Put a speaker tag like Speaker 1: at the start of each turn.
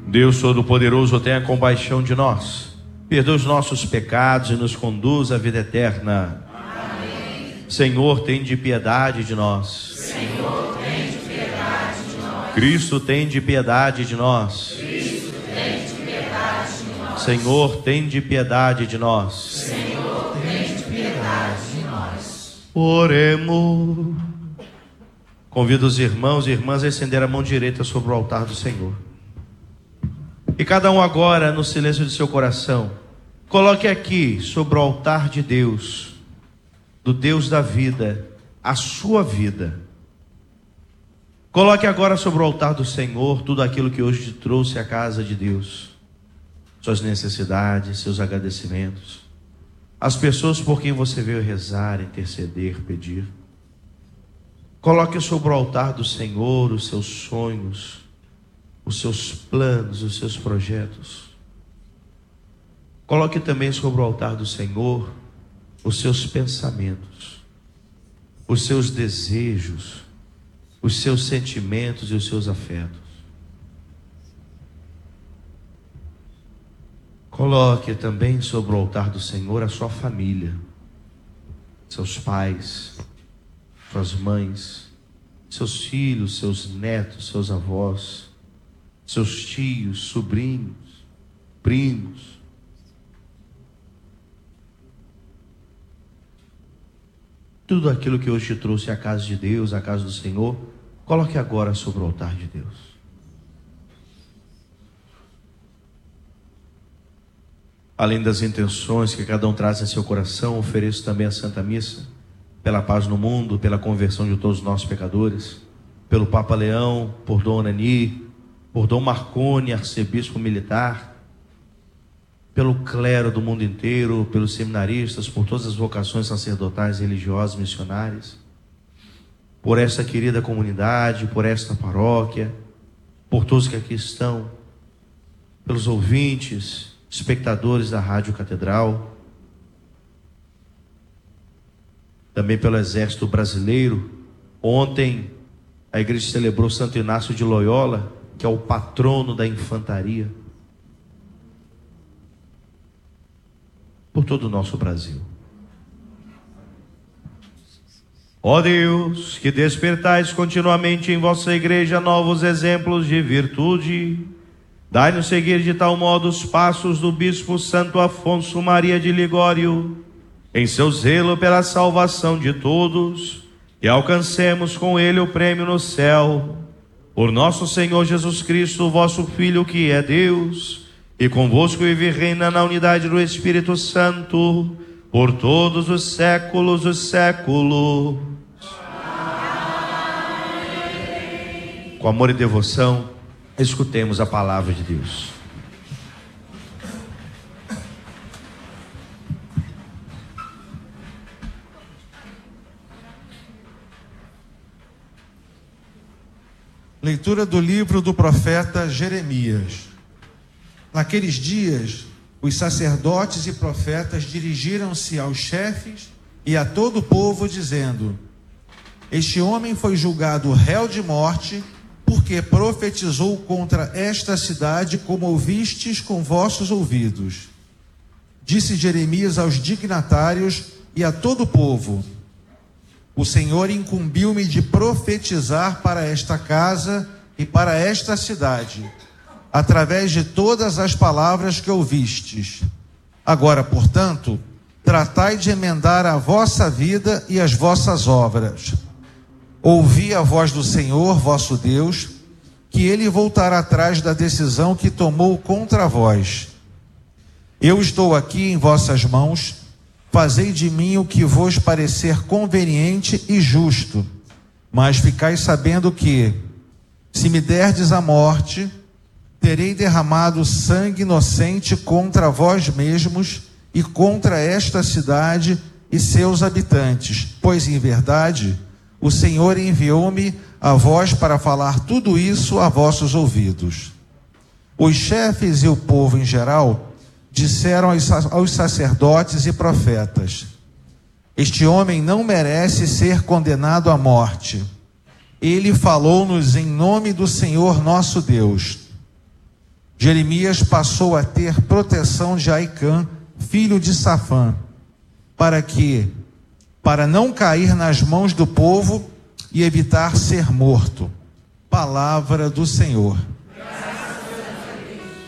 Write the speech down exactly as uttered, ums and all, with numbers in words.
Speaker 1: Deus Todo-Poderoso, tenha compaixão de nós, perdoa os nossos pecados e nos conduz à vida eterna. Amém. Senhor, tende piedade de nós.
Speaker 2: Senhor, tende piedade de nós.
Speaker 1: Cristo, tende piedade de nós.
Speaker 2: Cristo, tende piedade de nós.
Speaker 1: Senhor, tende piedade de nós.
Speaker 2: Senhor, tende piedade de nós.
Speaker 1: Oremos. Convido os irmãos e irmãs a estender a mão direita sobre o altar do Senhor. E cada um agora, no silêncio de seu coração, coloque aqui sobre o altar de Deus, do Deus da vida, a sua vida. Coloque agora sobre o altar do Senhor tudo aquilo que hoje te trouxe à casa de Deus. Suas necessidades, seus agradecimentos, as pessoas por quem você veio rezar, interceder, pedir. Coloque sobre o altar do Senhor os seus sonhos, os seus planos, os seus projetos. Coloque também sobre o altar do Senhor os seus pensamentos, os seus desejos, os seus sentimentos e os seus afetos. Coloque também sobre o altar do Senhor a sua família, seus pais, suas mães, seus filhos, seus netos, seus avós, seus tios, sobrinhos, primos. Tudo aquilo que hoje te trouxe à casa de Deus, à casa do Senhor, coloque agora sobre o altar de Deus. Além das intenções que cada um traz em seu coração, ofereço também a Santa Missa, pela paz no mundo, pela conversão de todos os nossos pecadores, pelo Papa Leão, por Dom Anani, por Dom Marconi, arcebispo militar, pelo clero do mundo inteiro, pelos seminaristas, por todas as vocações sacerdotais, religiosas, missionárias, por esta querida comunidade, por esta paróquia, por todos que aqui estão, pelos ouvintes, espectadores da Rádio Catedral, também pelo Exército Brasileiro. Ontem a igreja celebrou Santo Inácio de Loyola, que é o patrono da infantaria, por todo o nosso Brasil. Ó Deus, que despertais continuamente em vossa igreja novos exemplos de virtude, dai-nos seguir de tal modo os passos do bispo Santo Afonso Maria de Ligório, em seu zelo pela salvação de todos, e alcancemos com ele o prêmio no céu. Por nosso Senhor Jesus Cristo, vosso Filho, que é Deus, e convosco vive e reina na unidade do Espírito Santo, por todos os séculos dos séculos. Amém. Com amor e devoção, escutemos a palavra de Deus.
Speaker 3: Leitura do livro do profeta Jeremias. Naqueles dias, os sacerdotes e profetas dirigiram-se aos chefes e a todo o povo, dizendo: este homem foi julgado réu de morte, porque profetizou contra esta cidade, como ouvistes com vossos ouvidos. Disse Jeremias aos dignatários e a todo o povo: o Senhor incumbiu-me de profetizar para esta casa e para esta cidade, através de todas as palavras que ouvistes. Agora, portanto, tratai de emendar a vossa vida e as vossas obras. Ouvi a voz do Senhor, vosso Deus, que ele voltará atrás da decisão que tomou contra vós. Eu estou aqui em vossas mãos, fazei de mim o que vos parecer conveniente e justo, mas ficai sabendo que, se me derdes a morte, terei derramado sangue inocente contra vós mesmos e contra esta cidade e seus habitantes, pois em verdade o Senhor enviou-me a vós para falar tudo isso a vossos ouvidos. Os chefes e o povo em geral disseram aos sacerdotes e profetas: este homem não merece ser condenado à morte. Ele falou-nos em nome do Senhor nosso Deus. Jeremias passou a ter proteção de Aicã, filho de Safã, para que, para não cair nas mãos do povo e evitar ser morto. Palavra do Senhor.